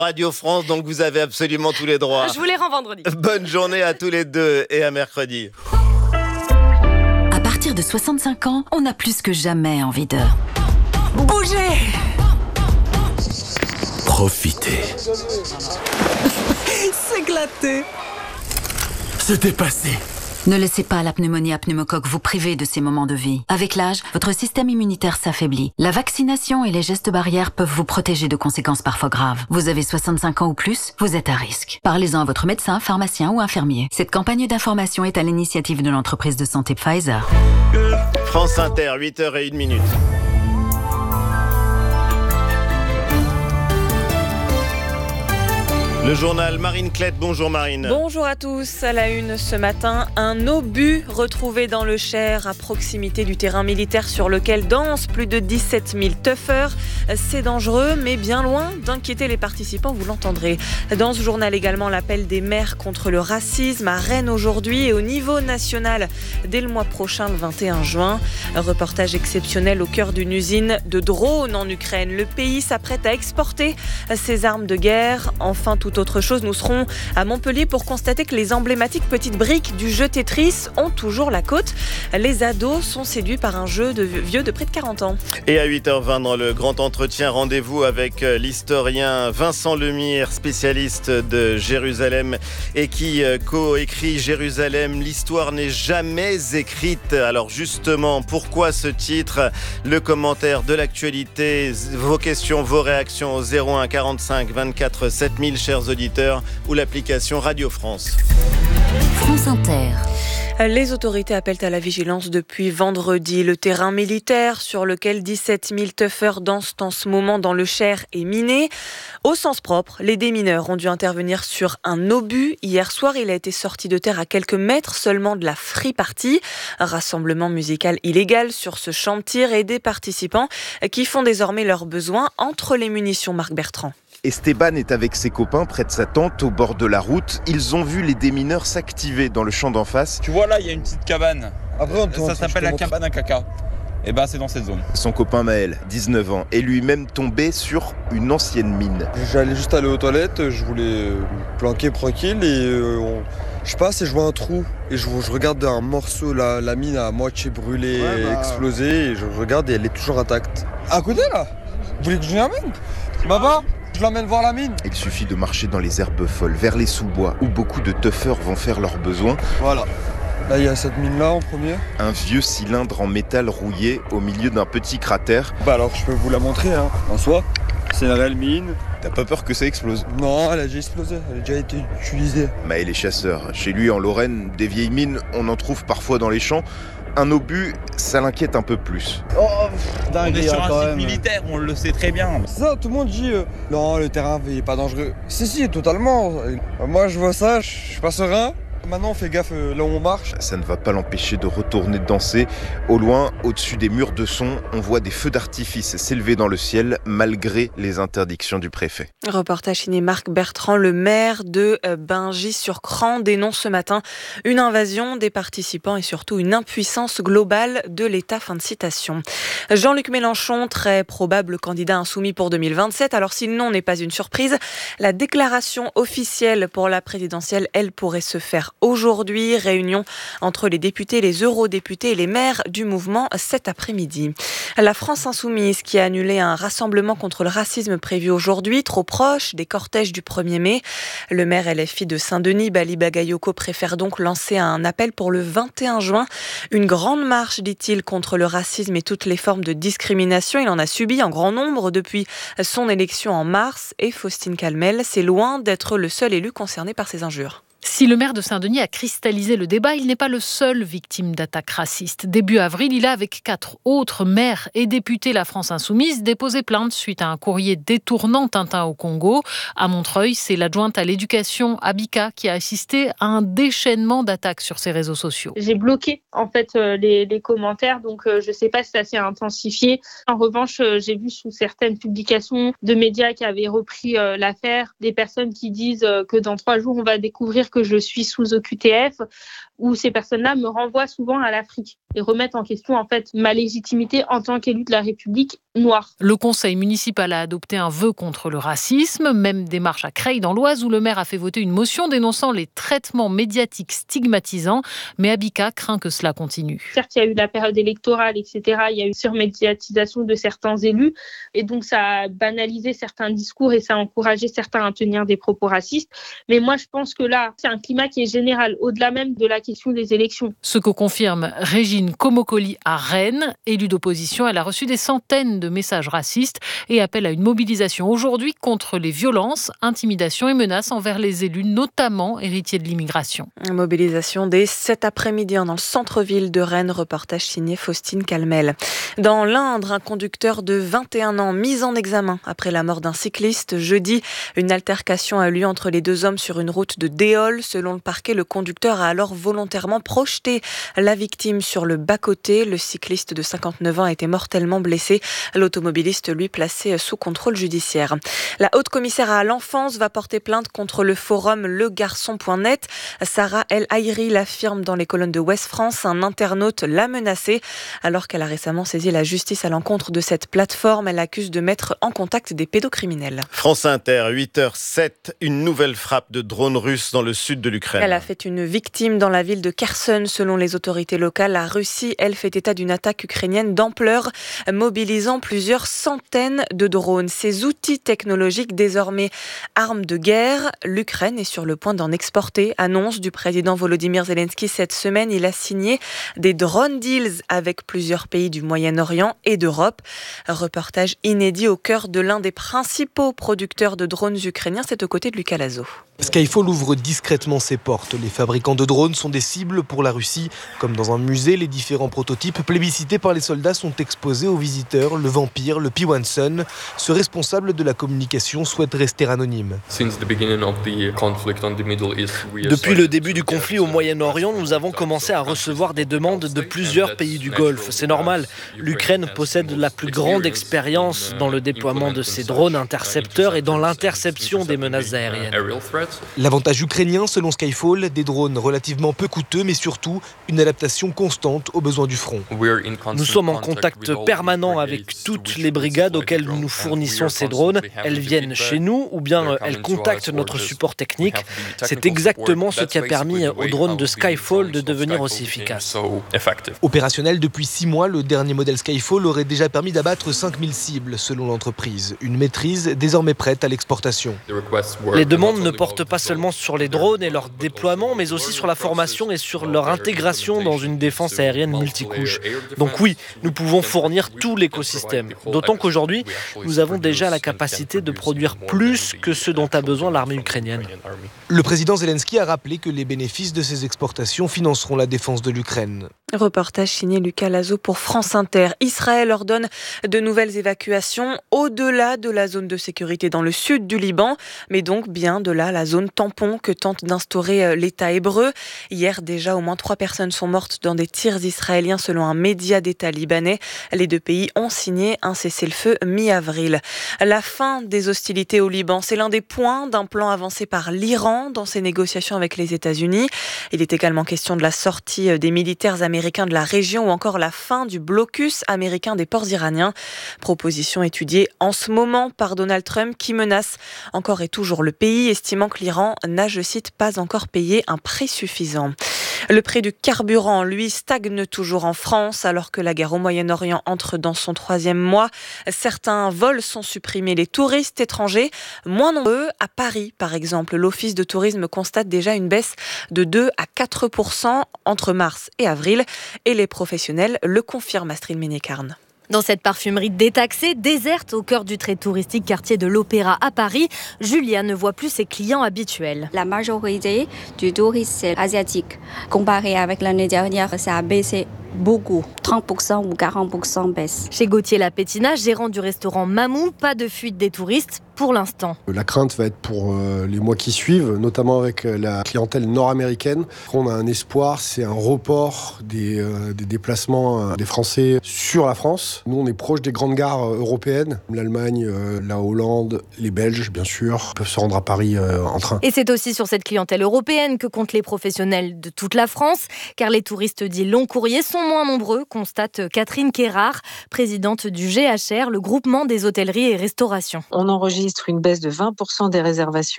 Radio France, donc vous avez absolument tous les droits. Je vous les rends vendredi. Bonne journée à tous les deux et à mercredi. À partir de 65 ans, on a plus que jamais envie de bouger. Profitez. S'éclater. Se dépasser. Ne laissez pas la pneumonie à pneumocoque vous priver de ces moments de vie. Avec l'âge, votre système immunitaire s'affaiblit. La vaccination et les gestes barrières peuvent vous protéger de conséquences parfois graves. Vous avez 65 ans ou plus, vous êtes à risque. Parlez-en à votre médecin, pharmacien ou infirmier. Cette campagne d'information est à l'initiative de l'entreprise de santé Pfizer. France Inter, 8h01. Le journal Marine Klett. Bonjour Marine. Bonjour à tous. À la une ce matin, un obus retrouvé dans le Cher à proximité du terrain militaire sur lequel dansent plus de 17 000 tuffers. C'est dangereux mais bien loin d'inquiéter les participants, vous l'entendrez. Dans ce journal également, l'appel des maires contre le racisme à Rennes aujourd'hui et au niveau national dès le mois prochain, le 21 juin. Un reportage exceptionnel au cœur d'une usine de drones en Ukraine. Le pays s'apprête à exporter ses armes de guerre. Enfin, tout autre chose, nous serons à Montpellier pour constater que les emblématiques petites briques du jeu Tetris ont toujours la cote. Les ados sont séduits par un jeu de vieux de près de 40 ans. Et à 8h20 dans le grand entretien, rendez-vous avec l'historien Vincent Lemire, spécialiste de Jérusalem et qui coécrit Jérusalem, l'histoire n'est jamais écrite. Alors justement, pourquoi ce titre? Le commentaire de l'actualité, vos questions, vos réactions au 01 45 24 7000, chers auditeurs, ou l'application Radio France. France Inter. Les autorités appellent à la vigilance depuis vendredi. Le terrain militaire sur lequel 17 000 tuffers dansent en ce moment dans le Cher est miné. Au sens propre, les démineurs ont dû intervenir sur un obus. Hier soir, il a été sorti de terre à quelques mètres seulement de la free party. Un rassemblement musical illégal sur ce champ de tir et des participants qui font désormais leurs besoins entre les munitions. Marc Bertrand. Esteban est avec ses copains près de sa tente au bord de la route. Ils ont vu les démineurs s'activer dans le champ d'en face. Tu vois là, il y a une petite cabane. Après, ça s'appelle la cabane à caca. Et ben c'est dans cette zone. Son copain Maël, 19 ans, est lui-même tombé sur une ancienne mine. J'allais juste aller aux toilettes, je voulais me planquer tranquille et je passe et je vois un trou. Et je regarde un morceau, la mine à moitié brûlée, explosée, et je regarde et elle est toujours intacte. À côté là? Vous voulez que je vous l'amène? Baba, je l'emmène voir la mine. Il suffit de marcher dans les herbes folles, vers les sous-bois, où beaucoup de tuffers vont faire leurs besoins. Voilà. Là, il y a cette mine-là en premier. Un vieux cylindre en métal rouillé au milieu d'un petit cratère. Bah alors, je peux vous la montrer, hein. En soi, c'est une réelle mine. T'as pas peur que ça explose? Non, elle a déjà explosé, elle a déjà été utilisée. Maël est chasseur. Chez lui, en Lorraine, des vieilles mines, on en trouve parfois dans les champs. Un obus, ça l'inquiète un peu plus. Oh, dingue, on est sur un site militaire, on le sait très bien. C'est ça, tout le monde dit non, le terrain il est pas dangereux. Si, totalement. Moi je vois ça, je suis pas serein. Maintenant on fait gaffe là où on marche. Ça ne va pas l'empêcher de retourner danser. Au loin, au-dessus des murs de son, on voit des feux d'artifice s'élever dans le ciel malgré les interdictions du préfet. Reportage signé Marc Bertrand. Le maire de Bingis-sur-Cran dénonce ce matin une invasion des participants et surtout une impuissance globale de l'État. Fin de citation. Jean-Luc Mélenchon, très probable candidat insoumis pour 2027. Alors si le nom n'est pas une surprise, la déclaration officielle pour la présidentielle, elle pourrait se faire aujourd'hui. Réunion entre les députés, les eurodéputés et les maires du mouvement cet après-midi. La France insoumise qui a annulé un rassemblement contre le racisme prévu aujourd'hui, trop proche des cortèges du 1er mai. Le maire LFI de Saint-Denis, Bali Bagayoko, préfère donc lancer un appel pour le 21 juin. Une grande marche, dit-il, contre le racisme et toutes les formes de discrimination. Il en a subi en grand nombre depuis son élection en mars. Et Faustine Calmel, c'est loin d'être le seul élu concerné par ces injures. Si le maire de Saint-Denis a cristallisé le débat, il n'est pas le seul victime d'attaques racistes. Début avril, il a, avec 4 autres maires et députés La France Insoumise, déposé plainte suite à un courrier détournant Tintin au Congo. À Montreuil, c'est l'adjointe à l'éducation, Abika, qui a assisté à un déchaînement d'attaques sur ses réseaux sociaux. J'ai bloqué en fait les commentaires, donc je ne sais pas si ça s'est intensifié. En revanche, j'ai vu sous certaines publications de médias qui avaient repris l'affaire, des personnes qui disent que dans 3 jours, on va découvrir que je suis sous OQTF, où ces personnes-là me renvoient souvent à l'Afrique et remettent en question en fait ma légitimité en tant qu'élue de la République noire. Le conseil municipal a adopté un vœu contre le racisme, même démarche à Creil dans l'Oise où le maire a fait voter une motion dénonçant les traitements médiatiques stigmatisants, mais Abika craint que cela continue. Certes, il y a eu la période électorale, etc. Il y a eu surmédiatisation de certains élus et donc ça a banalisé certains discours et ça a encouragé certains à tenir des propos racistes. Mais moi, je pense que là, c'est un climat qui est général, au-delà même de la question des élections. Ce que confirme Régine Komokoli à Rennes, élue d'opposition, elle a reçu des centaines de messages racistes et appelle à une mobilisation aujourd'hui contre les violences, intimidations et menaces envers les élus, notamment héritiers de l'immigration. Mobilisation dès cet après-midi dans le centre-ville de Rennes, reportage signé Faustine Calmel. Dans l'Indre, un conducteur de 21 ans mis en examen après la mort d'un cycliste. Jeudi, une altercation a eu lieu entre les deux hommes sur une route de Déol. Selon le parquet, le conducteur a alors volontairement projeté la victime sur le bas-côté. Le cycliste de 59 ans a été mortellement blessé. L'automobiliste, lui, placé sous contrôle judiciaire. La haute commissaire à l'enfance va porter plainte contre le forum legarçon.net. Sarah El Haïri l'affirme dans les colonnes de Ouest France. Un internaute l'a menacée alors qu'elle a récemment saisi la justice à l'encontre de cette plateforme. Elle accuse de mettre en contact des pédocriminels. France Inter, 8h07, une nouvelle frappe de drone russe dans le sud de l'Ukraine. Elle a fait une victime dans la ville de Kherson. Selon les autorités locales, la Russie, elle, fait état d'une attaque ukrainienne d'ampleur, mobilisant plusieurs centaines de drones. Ces outils technologiques, désormais armes de guerre, l'Ukraine est sur le point d'en exporter. Annonce du président Volodymyr Zelensky cette semaine. Il a signé des drone deals avec plusieurs pays du Moyen-Orient et d'Europe. Un reportage inédit au cœur de l'un des principaux producteurs de drones ukrainiens. C'est aux côtés de Lucas Lazo. Skyfall ouvre discrètement ses portes. Les fabricants de drones sont des cibles pour la Russie. Comme dans un musée, les différents prototypes plébiscités par les soldats sont exposés aux visiteurs. Le Vampire, le P1 Sun. Ce responsable de la communication souhaite rester anonyme. Depuis le début du conflit au Moyen-Orient, nous avons commencé à recevoir des demandes de plusieurs pays du Golfe. C'est normal. L'Ukraine possède la plus grande expérience dans le déploiement de ces drones intercepteurs et dans l'interception des menaces aériennes. L'avantage ukrainien, selon Skyfall, des drones relativement peu coûteux, mais surtout une adaptation constante aux besoins du front. Nous sommes en contact permanent avec toutes les brigades auxquelles nous fournissons ces drones. Elles viennent chez nous ou bien elles contactent notre support technique. C'est exactement ce qui a permis aux drones de Skyfall de devenir aussi efficaces. Opérationnel depuis 6 mois, le dernier modèle Skyfall aurait déjà permis d'abattre 5000 cibles, selon l'entreprise. Une maîtrise désormais prête à l'exportation. Les demandes ne portent pas seulement sur les drones et leur déploiement, mais aussi sur la formation et sur leur intégration dans une défense aérienne multicouche. Donc oui, nous pouvons fournir tout l'écosystème. D'autant qu'aujourd'hui, nous avons déjà la capacité de produire plus que ce dont a besoin l'armée ukrainienne. Le président Zelensky a rappelé que les bénéfices de ces exportations financeront la défense de l'Ukraine. Reportage signé Lucas Lazo pour France Inter. Israël ordonne de nouvelles évacuations au-delà de la zone de sécurité dans le sud du Liban, mais donc bien de là la zone tampon que tente d'instaurer l'État hébreu. Hier déjà, au moins 3 personnes sont mortes dans des tirs israéliens selon un média d'État libanais. Les deux pays ont signé un cessez-le-feu mi-avril. La fin des hostilités au Liban, c'est l'un des points d'un plan avancé par l'Iran dans ses négociations avec les États-Unis. Il est également question de la sortie des militaires américains de la région ou encore la fin du blocus américain des ports iraniens. Proposition étudiée en ce moment par Donald Trump qui menace encore et toujours le pays, estimant que l'Iran n'a, je cite, pas encore payé un prix suffisant. Le prix du carburant, lui, stagne toujours en France alors que la guerre au Moyen-Orient entre dans son 3e mois. Certains vols sont supprimés. Les touristes étrangers, moins nombreux. À Paris, par exemple, l'Office de tourisme constate déjà une baisse de 2 à 4% entre mars et avril. Et les professionnels le confirment, Astrid Ménicarne. Dans cette parfumerie détaxée, déserte au cœur du très touristique quartier de l'Opéra à Paris, Julia ne voit plus ses clients habituels. La majorité du tourisme c'est asiatique. Comparé avec l'année dernière, ça a baissé. beaucoup. 30% ou 40% baisse. Chez Gauthier Lapétina, gérant du restaurant Mamou, pas de fuite des touristes pour l'instant. La crainte va être pour les mois qui suivent, notamment avec la clientèle nord-américaine. On a un espoir, c'est un report des déplacements des Français sur la France. Nous, on est proche des grandes gares européennes. L'Allemagne, la Hollande, les Belges, bien sûr, peuvent se rendre à Paris en train. Et c'est aussi sur cette clientèle européenne que comptent les professionnels de toute la France, car les touristes dits long courrier sont moins nombreux, constate Catherine Kérard, présidente du GHR, le groupement des hôtelleries et restaurations. On enregistre une baisse de 20% des réservations